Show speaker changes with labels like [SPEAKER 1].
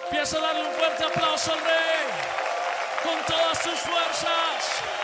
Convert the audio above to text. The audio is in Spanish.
[SPEAKER 1] Empieza a darle un fuerte aplauso al Rey con todas tus fuerzas.